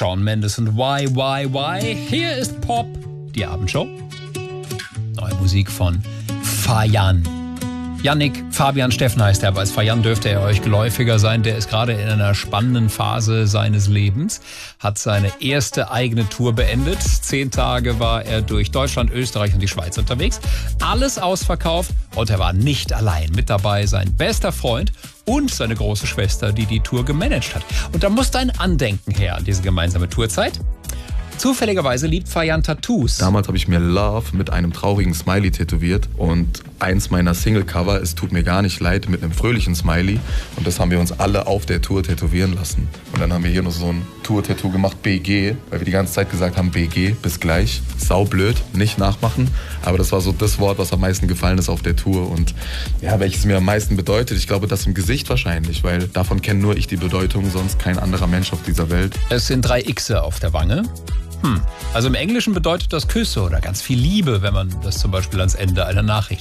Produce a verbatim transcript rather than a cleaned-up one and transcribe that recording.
Shawn Mendes und Why, Why, Why. Hier ist Pop, die Abendshow. Neue Musik von Fayan. Yannick Fabian Steffen heißt er, aber als Fayan dürfte er euch geläufiger sein. Der ist gerade in einer spannenden Phase seines Lebens, hat seine erste eigene Tour beendet. Zehn Tage war er durch Deutschland, Österreich und die Schweiz unterwegs. Alles ausverkauft und er war nicht allein. Mit dabei sein bester Freund und seine große Schwester, die die Tour gemanagt hat. Und da musste ein Andenken her an diese gemeinsame Tourzeit. Zufälligerweise liebt Fayan Tattoos. Damals habe ich mir Love mit einem traurigen Smiley tätowiert und eins meiner Single-Cover, es tut mir gar nicht leid, mit einem fröhlichen Smiley. Und das haben wir uns alle auf der Tour tätowieren lassen. Und dann haben wir hier noch so ein Tour-Tattoo gemacht, B G, weil wir die ganze Zeit gesagt haben, B G, bis gleich. Saublöd, nicht nachmachen. Aber das war so das Wort, was am meisten gefallen ist auf der Tour. Und ja, welches mir am meisten bedeutet, ich glaube, das im Gesicht wahrscheinlich, weil davon kenne nur ich die Bedeutung, sonst kein anderer Mensch auf dieser Welt. Es sind drei Xe auf der Wange. Hm. Also im Englischen bedeutet das Küsse oder ganz viel Liebe, wenn man das zum Beispiel ans Ende einer Nachricht